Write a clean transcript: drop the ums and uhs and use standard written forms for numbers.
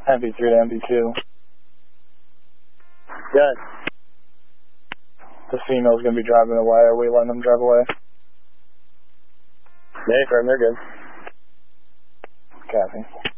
MP3 to MP2. Good. The female's going to be driving away. Are we letting them drive away? Yeah, they're good. Copy.